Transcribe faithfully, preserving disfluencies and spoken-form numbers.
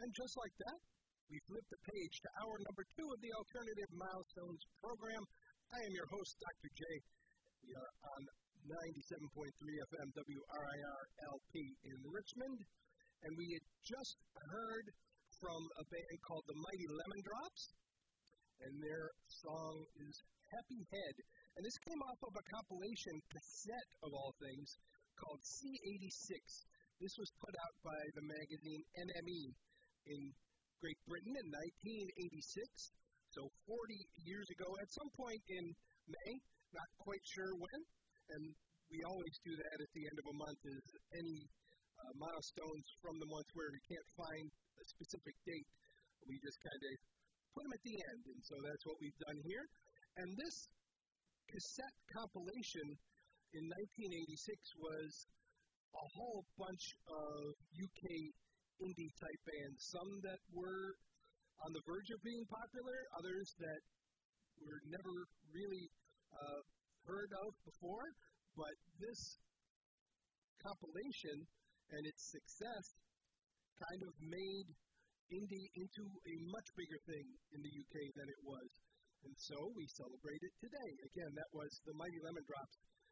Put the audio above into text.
And just like that, we flip the page to hour number two of the Alternative Milestones program. I am your host, Doctor J. We are on ninety-seven point three F M W R I R L P in Richmond. And we had just heard from a band called the Mighty Lemon Drops. And their song is Happy Head. And this came off of a compilation cassette, of all things, called C eighty-six. This was put out by the magazine N M E in Great Britain in nineteen eighty-six, so forty years ago, at some point in May, not quite sure when, and we always do that at the end of a month, is any uh, milestones from the month where we can't find a specific date, we just kind of put them at the end, and so that's what we've done here. And this cassette compilation in nineteen eighty-six was a whole bunch of U K indie-type bands, some that were on the verge of being popular, others that were never really uh, heard of before, but this compilation and its success kind of made indie into a much bigger thing in the U K than it was, and so we celebrate it today. Again, that was the Mighty Lemon Drops